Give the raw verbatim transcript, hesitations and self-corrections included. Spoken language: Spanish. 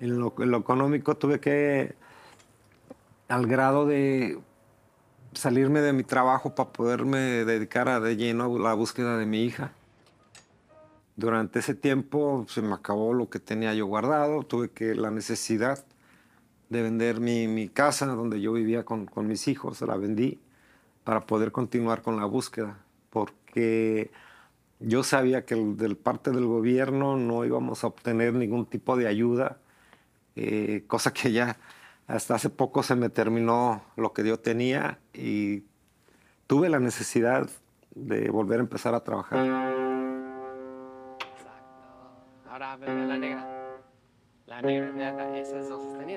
En lo en lo económico tuve que al grado de salirme de mi trabajo para poderme dedicar a de lleno a la búsqueda de mi hija. Durante ese tiempo se me acabó lo que tenía yo guardado, tuve que la necesidad de vender mi mi casa donde yo vivía con con mis hijos, la vendí para poder continuar con la búsqueda, porque yo sabía que el del parte del gobierno no íbamos a obtener ningún tipo de ayuda, eh, cosa que ya hasta hace poco se me terminó lo que yo tenía y tuve la necesidad de volver a empezar a trabajar. Exacto. Ahora veme a la negra. La negra, veanla, esas dos están